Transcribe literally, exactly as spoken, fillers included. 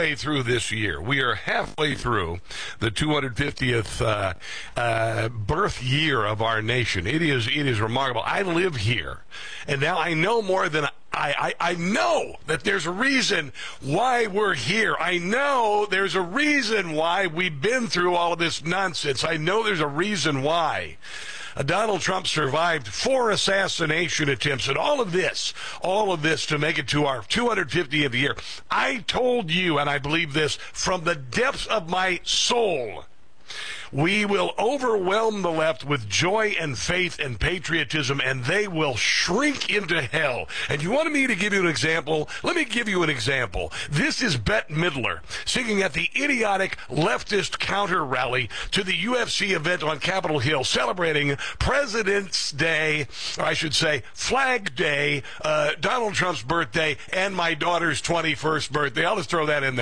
halfway through this year. We are halfway through the two hundred fiftieth uh, uh, birth year of our nation. It is it is remarkable. I live here, and now I know more than I, I, I know that there's a reason why we're here. I know there's a reason why we've been through all of this nonsense. I know there's a reason why. Uh, Donald Trump survived four assassination attempts, and all of this, all of this to make it to our two hundred fiftieth year. I told you, and I believe this from the depths of my soul, we will overwhelm the left with joy and faith and patriotism, and they will shrink into hell. And you wanted me to give you an example? Let me give you an example. This is Bette Midler singing at the idiotic leftist counter rally to the U F C event on Capitol Hill, celebrating President's Day, or I should say Flag Day, uh, Donald Trump's birthday, and my daughter's twenty-first birthday. I'll just throw that in there.